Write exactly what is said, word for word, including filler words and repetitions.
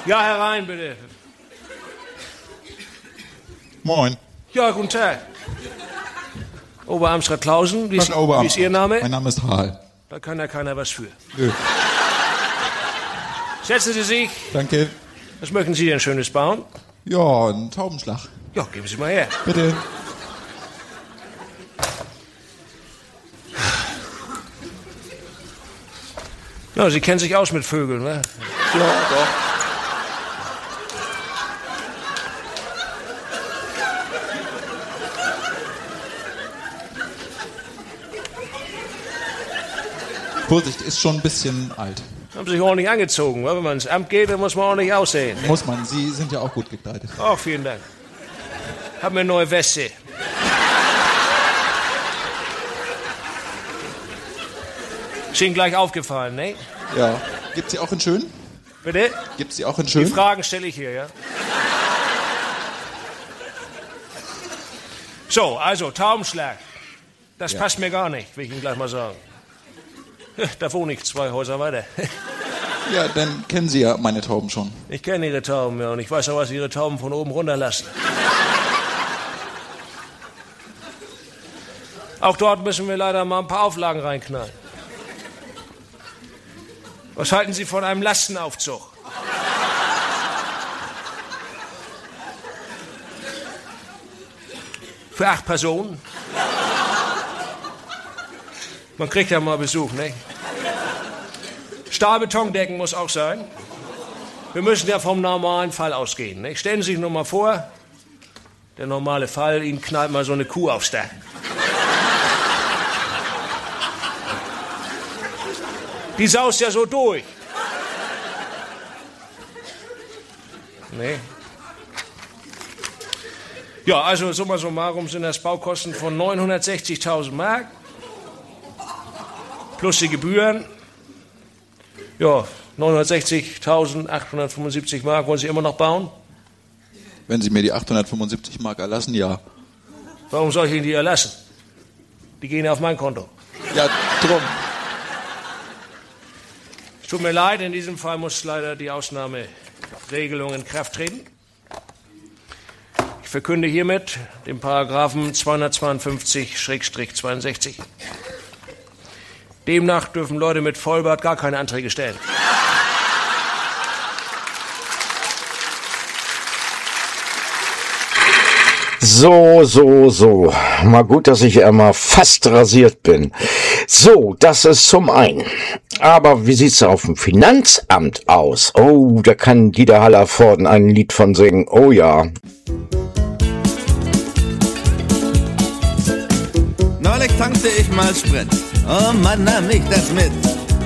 Ja, herein, bitte. Moin. Ja, guten Tag. Oberamtsrat Clausen, wie ist, wie ist Ihr Name? Mein Name ist Hal. Da kann ja keiner was für. Nö. Setzen Sie sich. Danke. Was möchten Sie denn Schönes bauen? Ja, ein Taubenschlag. Ja, geben Sie mal her. Bitte. Ja, Sie kennen sich aus mit Vögeln, ne? Ja, doch. Vorsicht, ist schon ein bisschen alt. Haben sich ordentlich angezogen, weil wenn man ins Amt geht, dann muss man ordentlich aussehen. Muss man. Sie sind ja auch gut gekleidet. Ach, vielen Dank. Hab mir eine neue Weste. Ist Ihnen gleich aufgefallen, ne? Ja. Gibt's sie auch in schön? Bitte? Gibt's sie auch in Die schön? Fragen stelle ich hier, ja? So, also, Taubenschlag. Das Ja. passt mir gar nicht, will ich Ihnen gleich mal sagen. Da wohne ich zwei Häuser weiter. Ja, dann kennen Sie ja meine Tauben schon. Ich kenne Ihre Tauben, ja, und ich weiß auch, was Ihre Tauben von oben runterlassen. Auch dort müssen wir leider mal ein paar Auflagen reinknallen. Was halten Sie von einem Lastenaufzug? Für acht Personen? Man kriegt ja mal Besuch, ne? Stahlbetondecken muss auch sein. Wir müssen ja vom normalen Fall ausgehen, ne? Stellen Sie sich nur mal vor, der normale Fall, Ihnen knallt mal so eine Kuh aufs Dach. Die saust ja so durch. Nee. Ja, also summa summarum sind das Baukosten von neunhundertsechzigtausend Mark. Plus die Gebühren. Ja, neunhundertsechzigtausendachthundertfünfundsiebzig Mark. Wollen Sie immer noch bauen? Wenn Sie mir die achthundertfünfundsiebzig Mark erlassen, ja. Warum soll ich Ihnen die erlassen? Die gehen ja auf mein Konto. Ja, drum. Es tut mir leid, in diesem Fall muss leider die Ausnahmeregelung in Kraft treten. Ich verkünde hiermit den Paragraphen zweihundertzweiundfünfzig zweiundsechzig. Demnach dürfen Leute mit Vollbart gar keine Anträge stellen. So, so, so. Mal gut, dass ich einmal fast rasiert bin. So, das ist zum einen. Aber wie sieht's auf dem Finanzamt aus? Oh, da kann Dieter Hallervorden ein Lied von singen. Oh ja. Neulich tankte ich mal Sprit. Oh Mann, nahm ich das mit.